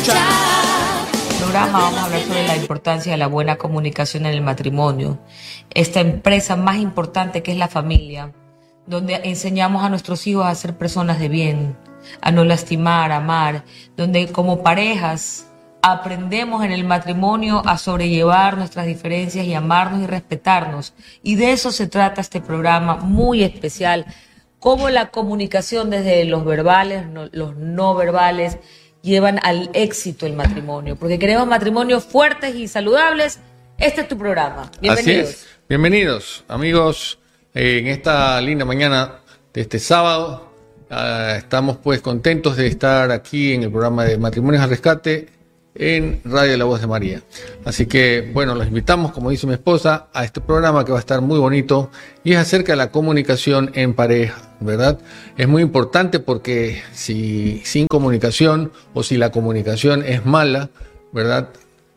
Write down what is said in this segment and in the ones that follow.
Programa vamos a hablar sobre la importancia de la buena comunicación en el matrimonio, esta empresa más importante que es la familia, donde enseñamos a nuestros hijos a ser personas de bien, a no lastimar, a amar, donde como parejas aprendemos en el matrimonio a sobrellevar nuestras diferencias y amarnos y respetarnos. Y de eso se trata este programa muy especial, cómo la comunicación desde los verbales, los no verbales, llevan al éxito el matrimonio. Porque queremos matrimonios fuertes y saludables. Este es tu programa. Bienvenidos. Así es. Bienvenidos, amigos, en esta linda mañana de este sábado. Estamos pues contentos de estar aquí en el programa de Matrimonios al Rescate en Radio La Voz de María. Así que, bueno, los invitamos, como dice mi esposa, a este programa que va a estar muy bonito y es acerca de la comunicación en pareja, ¿verdad? Es muy importante porque si sin comunicación o si la comunicación es mala, ¿verdad?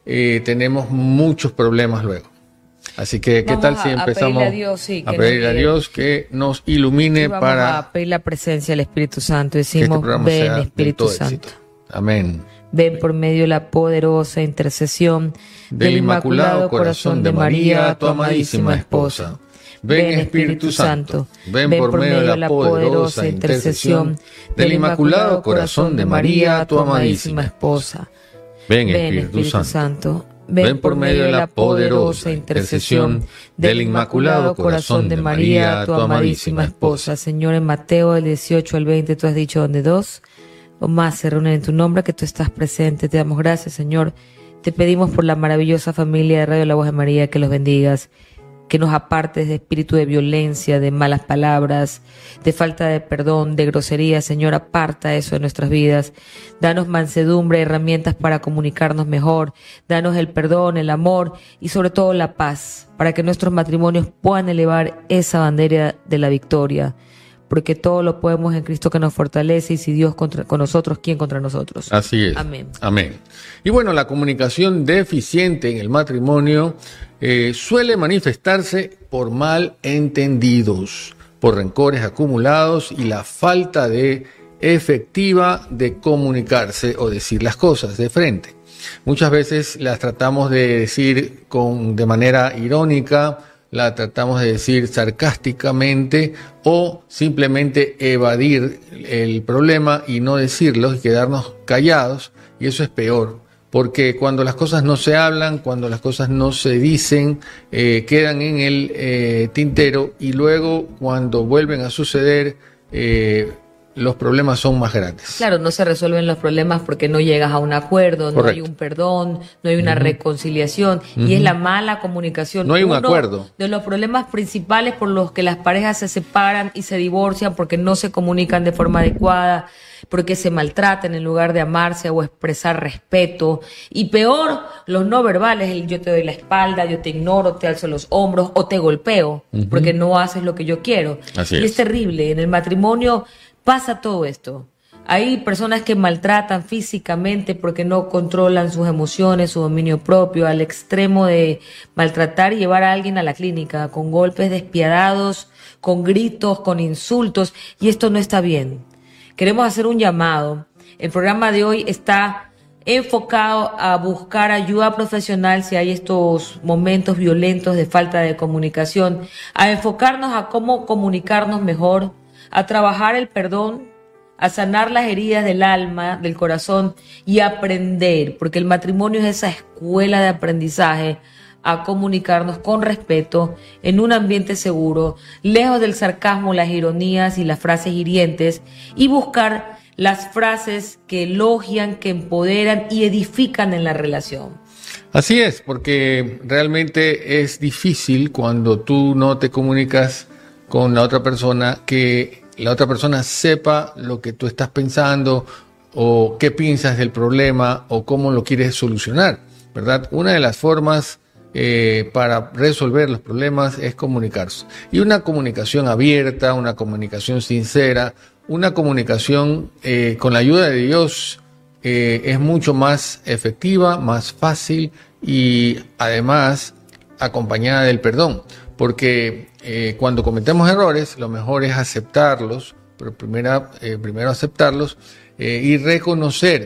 Tenemos muchos problemas luego. Así que, ¿qué tal si empezamos a pedirle a Dios que nos ilumine para a pedir la presencia del Espíritu Santo? Decimos, ven Espíritu Santo. Amén. Ven por medio de la poderosa intercesión del Inmaculado Corazón de María, tu amadísima esposa. Ven Espíritu Santo, ven por medio de la poderosa intercesión del Inmaculado Corazón de María, tu amadísima esposa. Ven Espíritu Santo, ven por medio de la poderosa intercesión del Inmaculado Corazón de María, tu amadísima esposa. Señor, en Mateo del 18 al 20 tú has dicho, donde dos o más se reúnen en tu nombre, que tú estás presente. Te damos gracias, Señor. Te pedimos por la maravillosa familia de Radio La Voz de María, que los bendigas, que nos apartes de espíritu de violencia, de malas palabras, de falta de perdón, de grosería. Señor, aparta eso de nuestras vidas. Danos mansedumbre, herramientas para comunicarnos mejor. Danos el perdón, el amor y sobre todo la paz, para que nuestros matrimonios puedan elevar esa bandera de la victoria. Porque todo lo podemos en Cristo que nos fortalece, y si Dios con nosotros, ¿quién contra nosotros? Así es. Amén. Amén. Y bueno, la comunicación deficiente en el matrimonio suele manifestarse por malentendidos, por rencores acumulados y la falta de efectiva de comunicarse o decir las cosas de frente. Muchas veces las tratamos de decir de manera irónica, la tratamos de decir sarcásticamente o simplemente evadir el problema y no decirlo y quedarnos callados, y eso es peor, porque cuando las cosas no se hablan, cuando las cosas no se dicen, quedan en el tintero, y luego cuando vuelven a suceder, los problemas son más grandes. Claro, no se resuelven los problemas porque no llegas a un acuerdo, Correcto. No hay un perdón, no hay una reconciliación, y es la mala comunicación. No hay un acuerdo. De los problemas principales por los que las parejas se separan y se divorcian, porque no se comunican de forma adecuada, porque se maltratan en lugar de amarse o expresar respeto. Y peor, los no verbales, el yo te doy la espalda, yo te ignoro, te alzo los hombros o te golpeo porque no haces lo que yo quiero. Así y es terrible. En el matrimonio pasa todo esto. Hay personas que maltratan físicamente porque no controlan sus emociones, su dominio propio, al extremo de maltratar y llevar a alguien a la clínica con golpes despiadados, con gritos, con insultos, y esto no está bien. Queremos hacer un llamado. El programa de hoy está enfocado a buscar ayuda profesional si hay estos momentos violentos de falta de comunicación, a enfocarnos a cómo comunicarnos mejor, a trabajar el perdón, a sanar las heridas del alma, del corazón, y a aprender, porque el matrimonio es esa escuela de aprendizaje, a comunicarnos con respeto, en un ambiente seguro, lejos del sarcasmo, las ironías y las frases hirientes, y buscar las frases que elogian, que empoderan y edifican en la relación. Así es, porque realmente es difícil cuando tú no te comunicas con la otra persona, que la otra persona sepa lo que tú estás pensando o qué piensas del problema o cómo lo quieres solucionar, ¿verdad? Una de las formas para resolver los problemas es comunicarse. Y una comunicación abierta, una comunicación sincera, una comunicación con la ayuda de Dios es mucho más efectiva, más fácil y además acompañada del perdón. Porque cuando cometemos errores, lo mejor es aceptarlos, pero primero aceptarlos y reconocer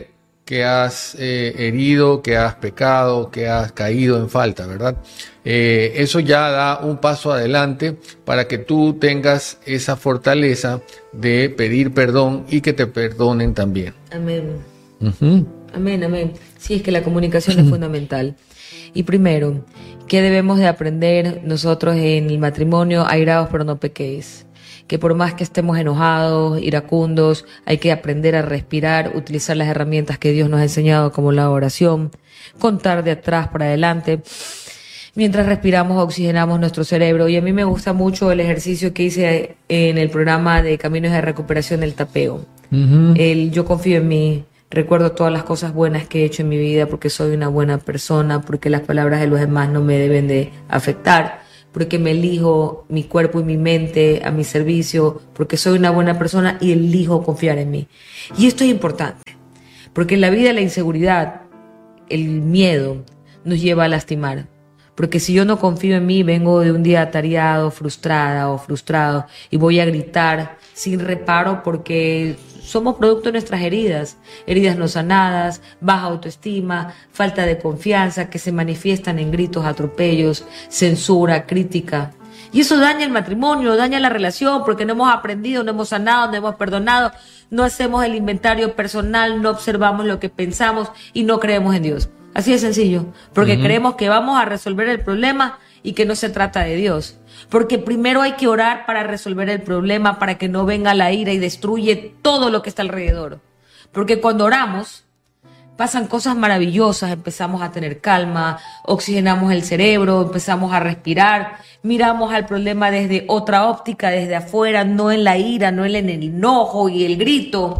que has herido, que has pecado, que has caído en falta, ¿verdad? Eso ya da un paso adelante para que tú tengas esa fortaleza de pedir perdón y que te perdonen también. Amén. Amén, amén. Sí, es que la comunicación es fundamental. Y primero, ¿qué debemos de aprender nosotros en el matrimonio? Airaos, pero no pequéis. Que por más que estemos enojados, iracundos, hay que aprender a respirar, utilizar las herramientas que Dios nos ha enseñado como la oración, contar de atrás para adelante. Mientras respiramos, oxigenamos nuestro cerebro. Y a mí me gusta mucho el ejercicio que hice en el programa de Caminos de Recuperación del Tapeo. El yo confío en mí. Recuerdo todas las cosas buenas que he hecho en mi vida porque soy una buena persona, porque las palabras de los demás no me deben de afectar, porque me elijo mi cuerpo y mi mente a mi servicio, porque soy una buena persona y elijo confiar en mí. Y esto es importante, porque en la vida la inseguridad, el miedo, nos lleva a lastimar. Porque si yo no confío en mí, vengo de un día atareado, frustrada o frustrado y voy a gritar sin reparo porque somos producto de nuestras heridas no sanadas, baja autoestima, falta de confianza que se manifiestan en gritos, atropellos, censura, crítica. Y eso daña el matrimonio, daña la relación porque no hemos aprendido, no hemos sanado, no hemos perdonado, no hacemos el inventario personal, no observamos lo que pensamos y no creemos en Dios. Así de sencillo, porque creemos que vamos a resolver el problema y que no se trata de Dios. Porque primero hay que orar para resolver el problema, para que no venga la ira y destruye todo lo que está alrededor. Porque cuando oramos, pasan cosas maravillosas, empezamos a tener calma, oxigenamos el cerebro, empezamos a respirar, miramos al problema desde otra óptica, desde afuera, no en la ira, no en el enojo y el grito.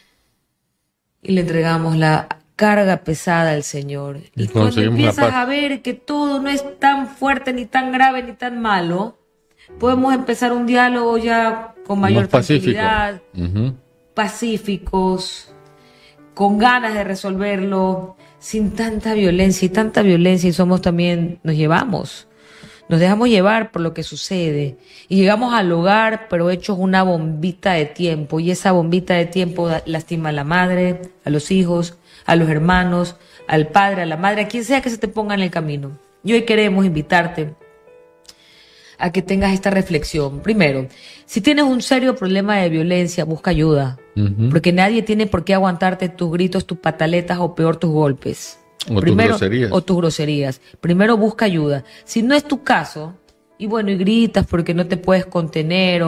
Y le entregamos la carga pesada al Señor. Y cuando empiezas a ver que todo no es tan fuerte, ni tan grave, ni tan malo, podemos empezar un diálogo ya con mayor tranquilidad, pacíficos, con ganas de resolverlo, sin tanta violencia y somos también, nos dejamos llevar por lo que sucede y llegamos al hogar pero hechos una bombita de tiempo y esa bombita de tiempo lastima a la madre, a los hijos, a los hermanos, al padre, a la madre, a quien sea que se te ponga en el camino. Y hoy queremos invitarte a que tengas esta reflexión. Primero, si tienes un serio problema de violencia, busca ayuda, porque nadie tiene por qué aguantarte tus gritos, tus pataletas o peor tus golpes. O tus groserías. Primero busca ayuda. Si no es tu caso, y gritas porque no te puedes contener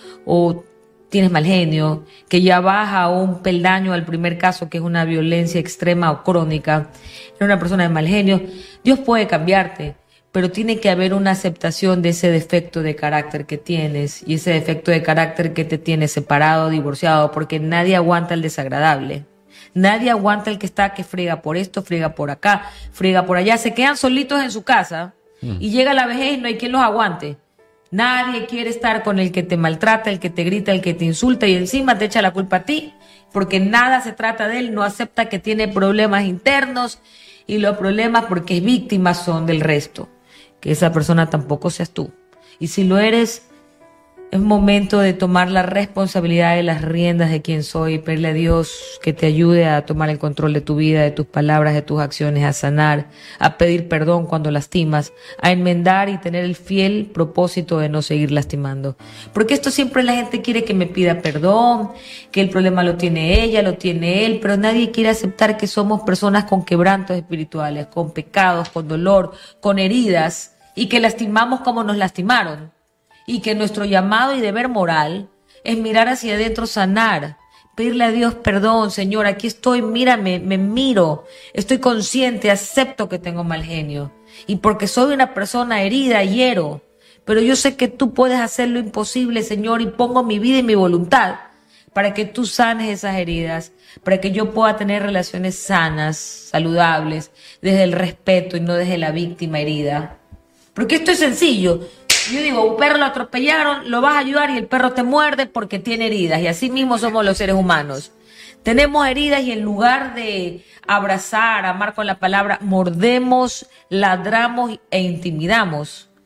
o tienes mal genio, que ya baja un peldaño al primer caso, que es una violencia extrema o crónica, en una persona de mal genio, Dios puede cambiarte, pero tiene que haber una aceptación de ese defecto de carácter que tienes y ese defecto de carácter que te tiene separado, divorciado, porque nadie aguanta el desagradable. Nadie aguanta el que friega por esto, friega por acá, friega por allá. Se quedan solitos en su casa y llega la vejez y no hay quien los aguante. Nadie quiere estar con el que te maltrata, el que te grita, el que te insulta y encima te echa la culpa a ti, porque nada se trata de él, no acepta que tiene problemas internos y los problemas porque es víctima son del resto. Que esa persona tampoco seas tú. Y si lo eres, es momento de tomar la responsabilidad de las riendas de quién soy y pedirle a Dios que te ayude a tomar el control de tu vida, de tus palabras, de tus acciones, a sanar, a pedir perdón cuando lastimas, a enmendar y tener el fiel propósito de no seguir lastimando. Porque esto siempre la gente quiere que me pida perdón, que el problema lo tiene ella, lo tiene él, pero nadie quiere aceptar que somos personas con quebrantos espirituales, con pecados, con dolor, con heridas y que lastimamos como nos lastimaron. Y que nuestro llamado y deber moral es mirar hacia adentro, sanar, pedirle a Dios perdón, Señor, aquí estoy, mírame, me miro, estoy consciente, acepto que tengo mal genio. Y porque soy una persona herida, hiero, pero yo sé que tú puedes hacer lo imposible, Señor, y pongo mi vida y mi voluntad para que tú sanes esas heridas, para que yo pueda tener relaciones sanas, saludables, desde el respeto y no desde la víctima herida. Porque esto es sencillo. Yo digo, un perro lo atropellaron, lo vas a ayudar y el perro te muerde porque tiene heridas. Y así mismo somos los seres humanos. Tenemos heridas y en lugar de abrazar, amar con la palabra, mordemos, ladramos e intimidamos.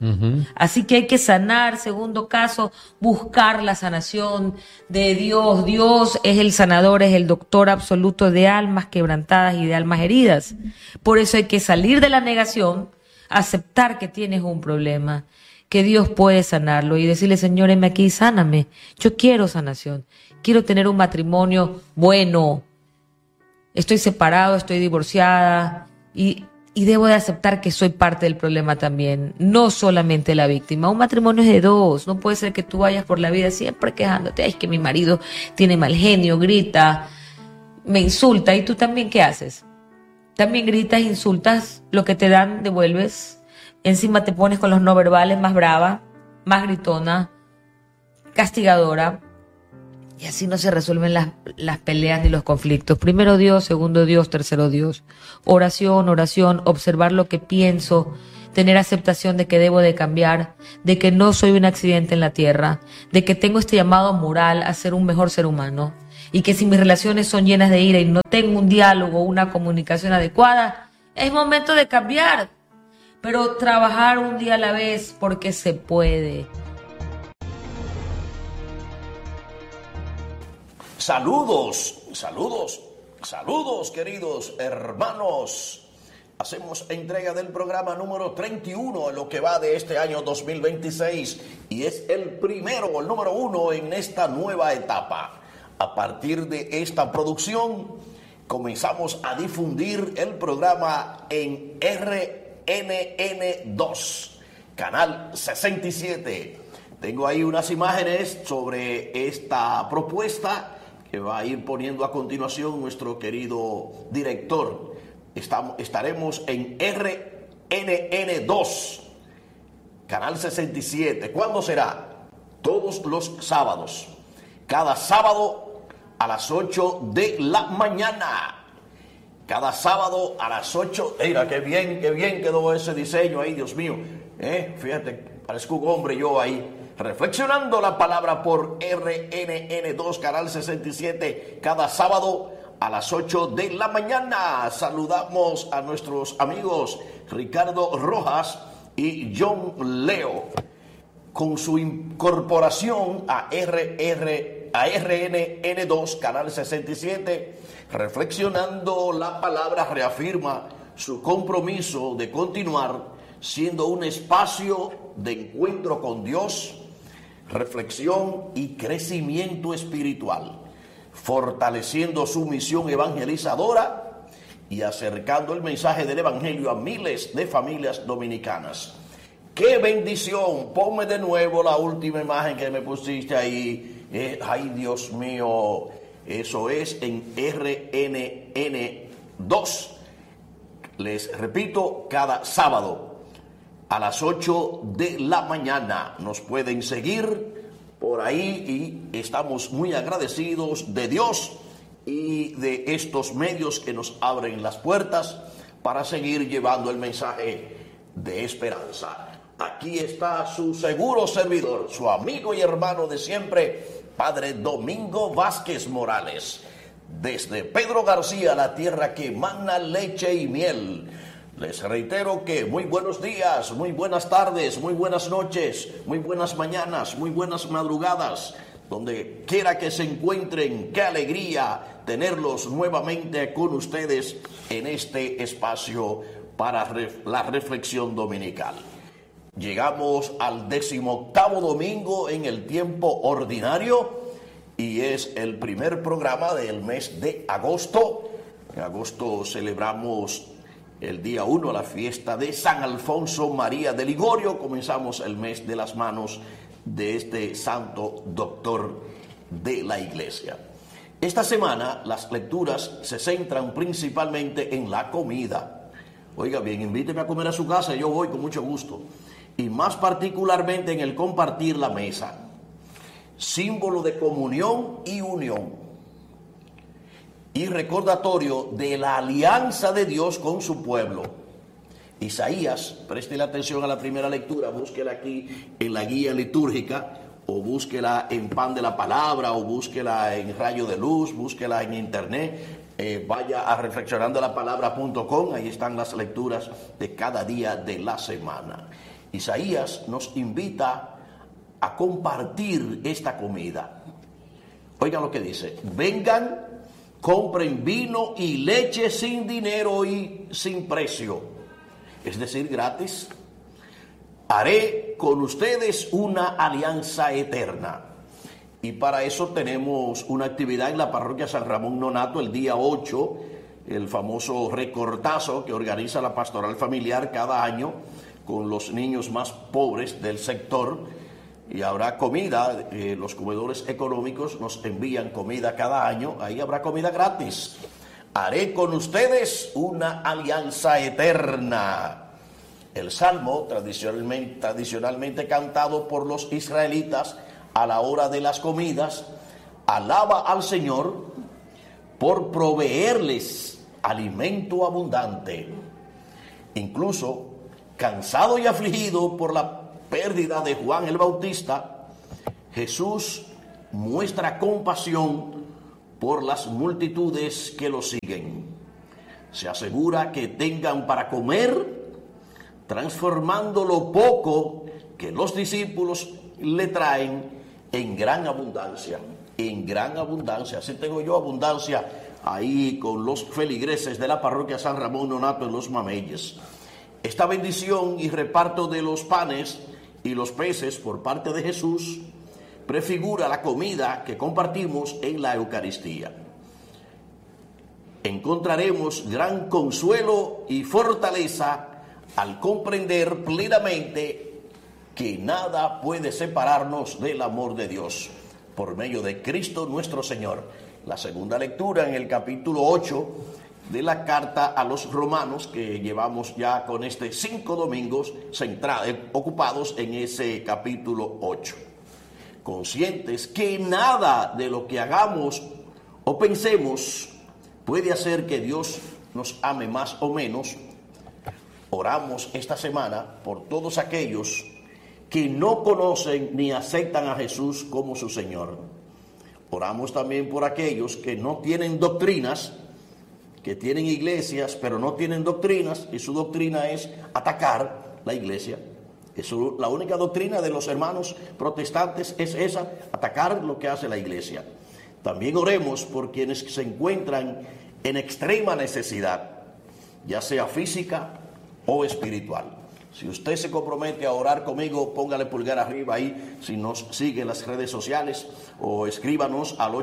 Así que hay que sanar. Segundo caso, buscar la sanación de Dios. Dios es el sanador, es el doctor absoluto de almas quebrantadas y de almas heridas. Por eso hay que salir de la negación, aceptar que tienes un problema, que Dios puede sanarlo y decirle: Señor, heme aquí, sáname. Yo quiero sanación. Quiero tener un matrimonio bueno. Estoy separado, estoy divorciada y debo de aceptar que soy parte del problema también, no solamente la víctima. Un matrimonio es de dos. No puede ser que tú vayas por la vida siempre quejándote: ay, es que mi marido tiene mal genio, grita, me insulta. ¿Y tú también qué haces? También gritas, insultas, lo que te dan devuelves. Encima te pones con los no verbales, más brava, más gritona, castigadora. Y así no se resuelven las peleas ni los conflictos. Primero Dios, segundo Dios, tercero Dios. Oración, oración, observar lo que pienso, tener aceptación de que debo de cambiar, de que no soy un accidente en la tierra, de que tengo este llamado moral a ser un mejor ser humano, y que si mis relaciones son llenas de ira y no tengo un diálogo, una comunicación adecuada, es momento de cambiar. Pero trabajar un día a la vez, porque se puede. Saludos, saludos, saludos, queridos hermanos. Hacemos entrega del programa número 31 en lo que va de este año 2026 y es el primero, el número 1 en esta nueva etapa. A partir de esta producción comenzamos a difundir el programa en RNN2, canal 67. Tengo ahí unas imágenes sobre esta propuesta que va a ir poniendo a continuación nuestro querido director. Estaremos en RNN2, canal 67. ¿Cuándo será? Todos los sábados. Cada sábado a las 8 de la mañana. Cada sábado a las 8. Mira, qué bien quedó ese diseño ahí, Dios mío. Fíjate, parezco un hombre yo ahí. Reflexionando la palabra por RNN2, canal 67, cada sábado a las 8 de la mañana. Saludamos a nuestros amigos Ricardo Rojas y John Leo con su incorporación a RNN2, canal 67. Reflexionando la palabra reafirma su compromiso de continuar siendo un espacio de encuentro con Dios, reflexión y crecimiento espiritual, fortaleciendo su misión evangelizadora y acercando el mensaje del evangelio a miles de familias dominicanas. ¡Qué bendición! Ponme de nuevo la última imagen que me pusiste ahí. ¡Ay, Dios mío! Eso es en RNN2. Les repito, cada sábado a las 8 de la mañana. Nos pueden seguir por ahí y estamos muy agradecidos de Dios y de estos medios que nos abren las puertas para seguir llevando el mensaje de esperanza. Aquí está su seguro servidor, su amigo y hermano de siempre, Padre Domingo Vázquez Morales, desde Pedro García, la tierra que mana leche y miel. Les reitero que muy buenos días, muy buenas tardes, muy buenas noches, muy buenas mañanas, muy buenas madrugadas, donde quiera que se encuentren. Qué alegría tenerlos nuevamente con ustedes en este espacio para la reflexión dominical. Llegamos al 18º domingo en el tiempo ordinario y es el primer programa del mes de agosto. En agosto celebramos el día 1, la fiesta de San Alfonso María de Ligorio. Comenzamos el mes de las manos de este santo doctor de la iglesia. Esta semana las lecturas se centran principalmente en la comida. Oiga bien, invíteme a comer a su casa, yo voy con mucho gusto. Y más particularmente en el compartir la mesa, símbolo de comunión y unión. Y recordatorio de la alianza de Dios con su pueblo. Isaías, preste la atención a la primera lectura, búsquela aquí en la guía litúrgica, o búsquela en Pan de la Palabra, o búsquela en Rayo de Luz, búsquela en internet, vaya a reflexionandolapalabra.com, ahí están las lecturas de cada día de la semana. Isaías nos invita a compartir esta comida. Oigan lo que dice: vengan, compren vino y leche sin dinero y sin precio, es decir, gratis. Haré con ustedes una alianza eterna. Y para eso tenemos una actividad en la parroquia San Ramón Nonato el día 8, el famoso recortazo que organiza la pastoral familiar cada año con los niños más pobres del sector. Y habrá comida, los comedores económicos nos envían comida cada año, ahí habrá comida gratis. Haré con ustedes una alianza eterna. El salmo tradicionalmente cantado por los israelitas a la hora de las comidas alaba al Señor por proveerles alimento abundante. Incluso, cansado y afligido por la pérdida de Juan el Bautista, Jesús muestra compasión por las multitudes que lo siguen. Se asegura que tengan para comer, transformando lo poco que los discípulos le traen en gran abundancia. En gran abundancia. Así tengo yo abundancia ahí con los feligreses de la parroquia San Ramón Nonato en Los Mameyes. Esta bendición y reparto de los panes y los peces por parte de Jesús prefigura la comida que compartimos en la Eucaristía. Encontraremos gran consuelo y fortaleza al comprender plenamente que nada puede separarnos del amor de Dios por medio de Cristo nuestro Señor. La segunda lectura en el capítulo 8 de la carta a los romanos, que llevamos ya con 5 domingos ocupados en ese capítulo 8. Conscientes que nada de lo que hagamos o pensemos puede hacer que Dios nos ame más o menos, oramos esta semana por todos aquellos que no conocen ni aceptan a Jesús como su Señor. Oramos también por aquellos que no tienen doctrinas, que tienen iglesias pero no tienen doctrinas, y su doctrina es atacar la iglesia. Eso, la única doctrina de los hermanos protestantes es esa, atacar lo que hace la iglesia. También oremos por quienes se encuentran en extrema necesidad, ya sea física o espiritual. Si usted se compromete a orar conmigo, póngale pulgar arriba ahí si nos sigue en las redes sociales, o escríbanos al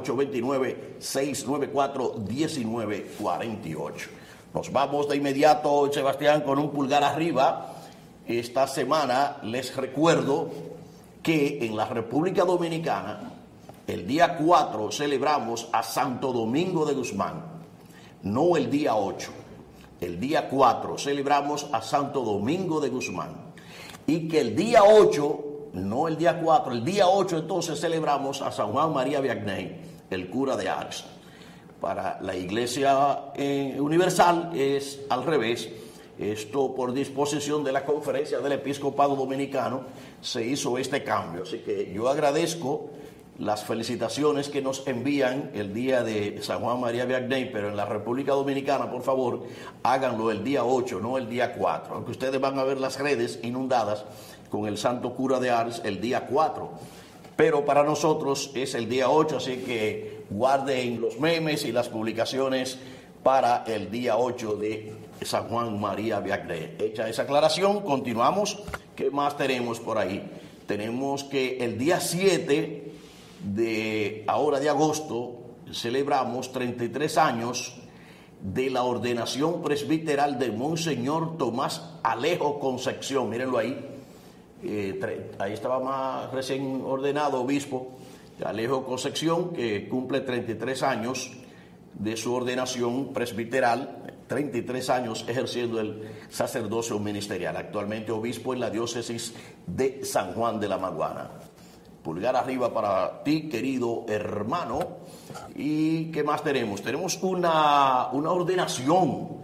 829-694-1948. Nos vamos de inmediato, Sebastián, con un pulgar arriba. Esta semana les recuerdo que en la República Dominicana, el día 4 celebramos a Santo Domingo de Guzmán, no el día 8. El día 4 celebramos a Santo Domingo de Guzmán. Y que el día 8, no el día 4, el día 8 entonces celebramos a San Juan María Vianney, el cura de Ars. Para la Iglesia Universal es al revés. Esto por disposición de la Conferencia del Episcopado Dominicano se hizo este cambio. Así que yo agradezco las felicitaciones que nos envían el día de San Juan María Vianney, pero en la República Dominicana, por favor, háganlo el día 8, no el día 4, aunque ustedes van a ver las redes inundadas con el santo cura de Ars el día 4, pero para nosotros es el día 8, así que guarden los memes y las publicaciones para el día 8 de San Juan María Vianney. Hecha esa aclaración, continuamos. ¿Qué más tenemos por ahí? Tenemos que el día 7 de agosto celebramos 33 años de la ordenación presbiteral de Monseñor Tomás Alejo Concepción. Mírenlo ahí, ahí estaba más recién ordenado obispo Alejo Concepción, que cumple 33 años de su ordenación presbiteral, 33 años ejerciendo el sacerdocio ministerial, actualmente obispo en la diócesis de San Juan de la Maguana. Pulgar arriba para ti, querido hermano. ¿Y qué más tenemos? Tenemos una ordenación.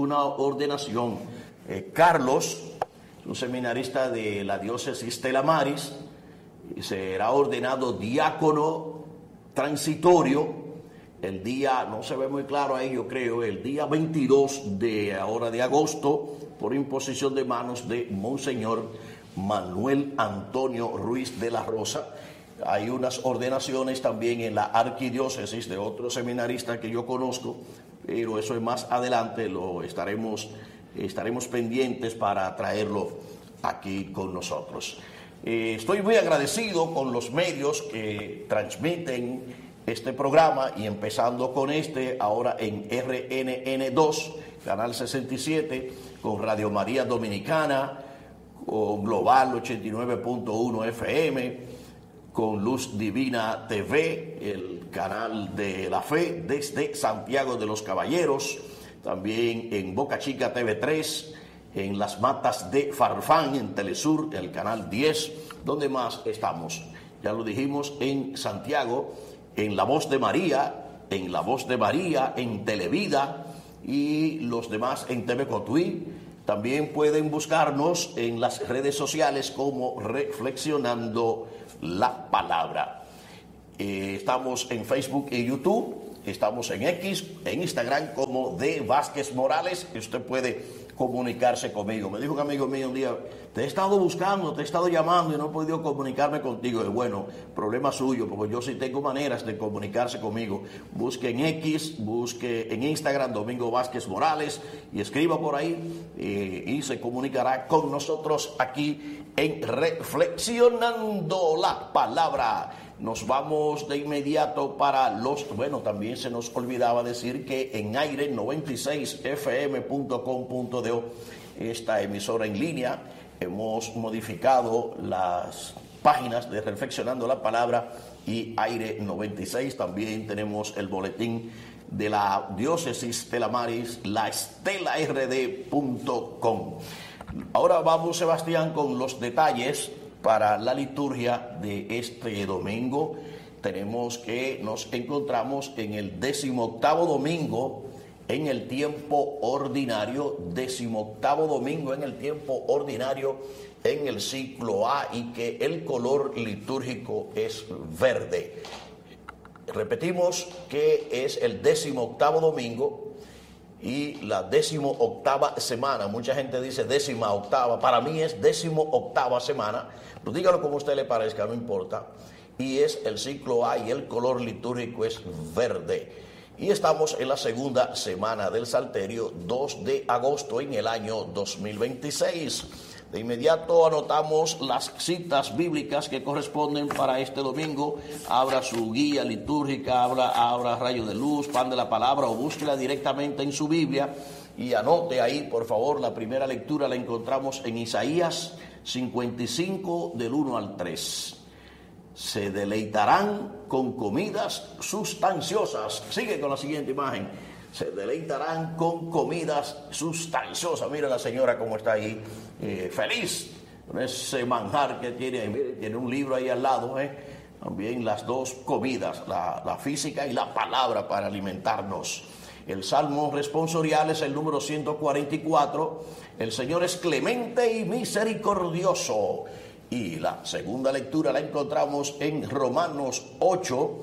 Carlos, un seminarista de la diócesis de La Maris, será ordenado diácono transitorio el día, no se ve muy claro ahí, yo creo, el día 22 de agosto, por imposición de manos de Monseñor Manuel Antonio Ruiz de la Rosa. Hay unas ordenaciones también en la arquidiócesis de otro seminarista que yo conozco, pero eso es más adelante, lo estaremos pendientes para traerlo aquí con nosotros. Estoy muy agradecido con los medios que transmiten este programa y empezando con ahora en RNN2, Canal 67, con Radio María Dominicana, con Global 89.1 FM, con Luz Divina TV, el canal de la fe desde Santiago de los Caballeros, también en Boca Chica TV3, en Las Matas de Farfán, en Telesur, el canal 10, donde más estamos. Ya lo dijimos, en Santiago, en La Voz de María, en Televida y los demás en TV Cotuí. También pueden buscarnos en las redes sociales como Reflexionando la Palabra. Estamos en Facebook y YouTube, estamos en X, en Instagram como D. Vázquez Morales, y usted puede comunicarse conmigo. Me dijo un amigo mío un día, te he estado buscando, te he estado llamando y no he podido comunicarme contigo. Y bueno, problema suyo, porque yo sí tengo maneras de comunicarse conmigo. Busque en X, busque en Instagram Domingo Vázquez Morales y escriba por ahí y se comunicará con nosotros aquí en Reflexionando la Palabra. Nos vamos de inmediato para bueno, también se nos olvidaba decir que en aire 96fm.com.do, esta emisora en línea, hemos modificado las páginas de Reflexionando la Palabra y Aire 96. También tenemos el boletín de la diócesis de la Maris, la estelard.com. Ahora vamos, Sebastián, con los detalles para la liturgia de este domingo. Tenemos que nos encontramos en el 18º domingo en el tiempo ordinario, 18º domingo en el tiempo ordinario en el ciclo A, y que el color litúrgico es verde. Repetimos que es el 18º domingo y la 18ª semana. Mucha gente dice 18ª, para mí es 18ª semana, pero dígalo como a usted le parezca, no importa. Y es el ciclo A y el color litúrgico es verde. Y estamos en la segunda semana del Salterio, 2 de agosto en el año 2026. De inmediato anotamos las citas bíblicas que corresponden para este domingo. Abra su guía litúrgica, abra Rayo de Luz, Pan de la Palabra, o búsquela directamente en su Biblia y anote ahí, por favor. La primera lectura la encontramos en Isaías 55, del 1 al 3. Se deleitarán con comidas sustanciosas. Sigue con la siguiente imagen. Se deleitarán con comidas sustanciosas. Mira la señora cómo está ahí, feliz con ese manjar que tiene. Mire, tiene un libro ahí al lado, también las dos comidas, la física y la palabra, para alimentarnos. El salmo responsorial es el número 144. El Señor es clemente y misericordioso. Y la segunda lectura la encontramos en Romanos 8,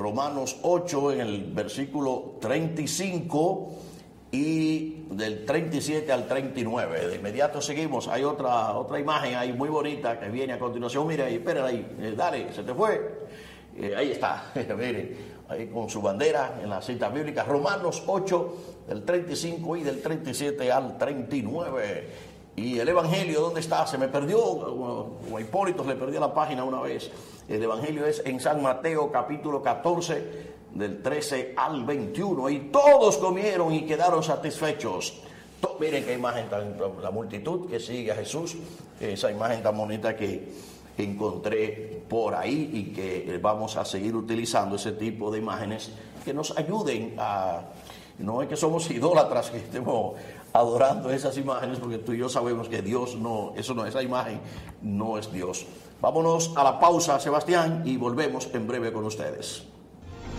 en el versículo 35 y del 37 al 39. De inmediato seguimos. Hay otra imagen ahí muy bonita que viene a continuación. Mira ahí, espera ahí, dale, se te fue. Ahí está, miren, ahí con su bandera en la cita bíblica. Romanos 8, del 35 y del 37 al 39. Y el Evangelio, ¿dónde está? Se me perdió, o a Hipólito le perdió la página una vez. El Evangelio es en San Mateo, capítulo 14, del 13 al 21. Y todos comieron y quedaron satisfechos. Miren qué imagen la multitud que sigue a Jesús. Esa imagen tan bonita que encontré por ahí, y que vamos a seguir utilizando ese tipo de imágenes que nos ayuden a... No es que somos idólatras, que estemos adorando esas imágenes, porque tú y yo sabemos que Dios esa imagen no es Dios. Vámonos a la pausa, Sebastián, y volvemos en breve con ustedes.